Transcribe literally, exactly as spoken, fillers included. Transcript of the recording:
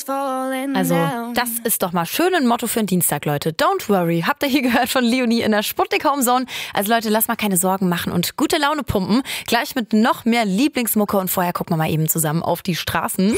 Also, das ist doch mal schön ein Motto für einen Dienstag, Leute. Don't worry. Habt ihr hier gehört von Leonie in der Sputnik Homezone? Also Leute, lasst mal keine Sorgen machen und gute Laune pumpen. Gleich mit noch mehr Lieblingsmucke und vorher gucken wir mal eben zusammen auf die Straßen.